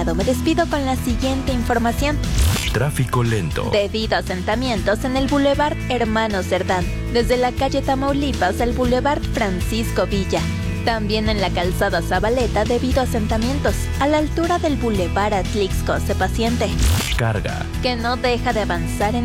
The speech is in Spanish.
Me despido con la siguiente información. Tráfico lento. Debido a asentamientos en el Boulevard Hermano Cerdán, desde la calle Tamaulipas al Boulevard Francisco Villa. También en la calzada Zabaleta debido a asentamientos. A la altura del Boulevard Atlixco, sé paciente. Carga. Que no deja de avanzar en